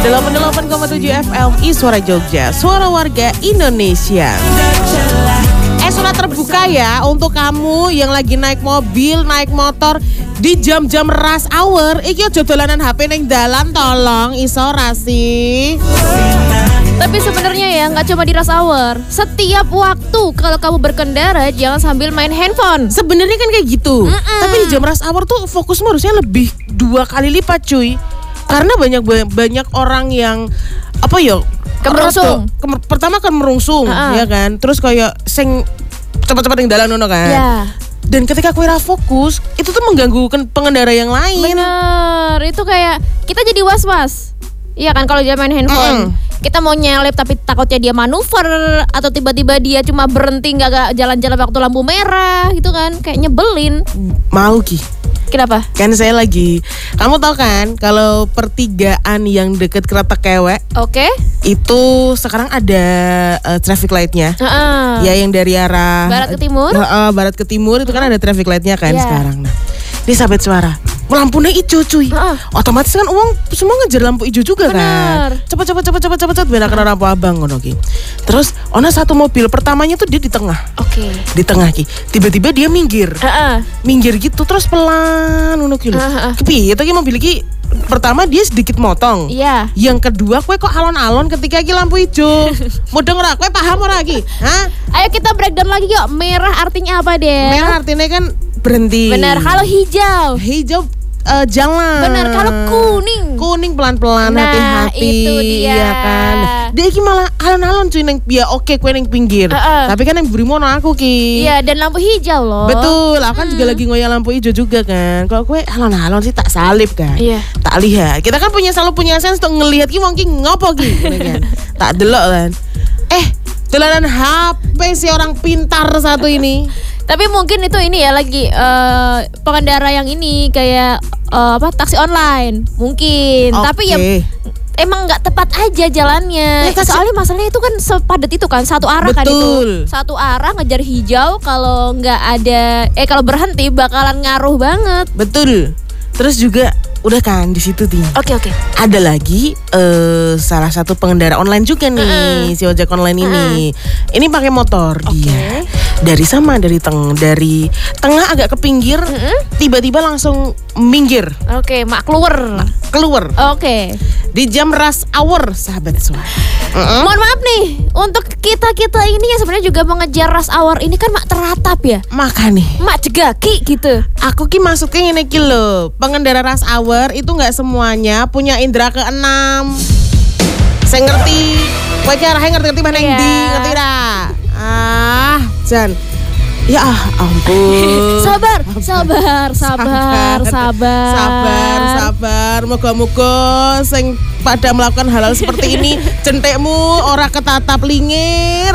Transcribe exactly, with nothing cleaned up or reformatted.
delapan puluh delapan koma tujuh F M I Suara Jogja, suara warga Indonesia. Eh, surat terbuka ya untuk kamu yang lagi naik mobil, naik motor di jam-jam rush hour. Iki aja dolanan H P ning dalan, tolong iso ra sih. Tapi sebenarnya ya nggak cuma di rush hour. Setiap waktu kalau kamu berkendara jangan sambil main handphone. Sebenarnya kan kayak gitu. Mm-mm. Tapi di jam rush hour tuh fokusmu harusnya lebih dua kali lipat, cuy. Karena banyak banyak orang yang apa ya? Kemerungsung. Kemer, pertama kemerungsung, uh-uh. ya kan. Terus kayak sing cepat-cepat yang dalan ngono kan. Ya. Dan ketika kowe ra fokus, itu tuh mengganggu pengendara yang lain. Bener, itu kayak kita jadi was-was. Iya kan kalau dia main handphone. Mm. Kita mau nyelip tapi takutnya dia manuver atau tiba-tiba dia cuma berhenti nggak gak jalan-jalan waktu lampu merah gitu kan, kayak nyebelin. Mau Ki. Kenapa? Kan saya lagi, kamu tahu kan kalau pertigaan yang deket kereta kewek, oke, okay. Itu sekarang ada uh, traffic lightnya, uh-uh. ya yang dari arah barat ke timur, uh, uh, barat ke timur itu kan ada traffic lightnya kan, yeah. Sekarang. Nah, ini sahabat suara, lampunya hijau cuy, uh-uh. Otomatis kan uang semua ngejar lampu hijau juga. Bener. Kan, cepet cepet cepet cepet cepet cepet biar kena lampu abang ngono Ki. Terus ono satu mobil pertamanya tuh dia di tengah, oke, okay. Di tengah Ki, tiba-tiba dia minggir, uh-uh. minggir gitu terus pelan ngono Ki lho. Uh-uh. Kepiye itu Ki mobil Ki? Pertama dia sedikit motong. Iya. Yang kedua kowe kok alon-alon ketika iki lampu hijau. Mudeng ora? Kowe paham ora iki? Hah? Ayo kita breakdown lagi yuk. Merah artinya apa deh? Merah artinya kan berhenti. Benar. Kalau hijau? Hijau uh, jalan. Benar. Kalau kuning? Kuning pelan-pelan, nah, hati-hati. Itu dia. Ya kan. Dia iki malah alon-alon cuy neng ya oke kowe ning pinggir. Uh-uh. Tapi kan yang beri mono aku Ki. Iya, dan lampu hijau loh. Betul, aku kan hmm. juga lagi ngoyak lampu hijau juga kan. Kalau kowe alon-alon sih tak salib kan. Iya. Tak lihat. Kita kan punya selalu punya sense untuk ngelihat ki wong ki ngopo ki kan. Tak delok kan. Eh, dolanan H P si orang pintar satu ini. Tapi mungkin itu ini ya lagi uh, pengendara yang ini kayak uh, apa taksi online mungkin. Okay. Tapi ya emang nggak tepat aja jalannya. Ya, soalnya masalahnya itu kan sepadat itu kan satu arah. Betul. Kan itu satu arah ngejar hijau, kalau nggak ada eh kalau berhenti bakalan ngaruh banget. Betul. Terus juga udah kan di situ Ting. Oke okay, oke. Okay. Ada lagi uh, salah satu pengendara online juga nih, uh-uh. si ojek online ini. Uh-uh. Ini pakai motor okay. Dia. Dari sama dari teng dari tengah agak ke pinggir, uh-uh. tiba-tiba langsung minggir. Oke, okay, mak keluar. Mak keluar. Oke. Okay. Di jam rush hour, sahabat suara. Uh-uh. Mohon maaf nih, untuk kita-kita ini yang sebenarnya juga mengejar rush hour ini kan mak teratap ya. Maka nih, mak jegaki gitu. Aku ki masuknya ngene ki lho, pengendara rush hour itu nggak semuanya punya indera keenam. Saya ngerti, kowe ki arahe ngerti-ngerti mana yang di, ngerti dah. Ah, Jan. Ya ampun. Sabar, sabar, sabar, sabar. Sabar, sabar. Moga-moga sing pada melakukan hal-hal seperti ini centekmu ora ketatap lingir.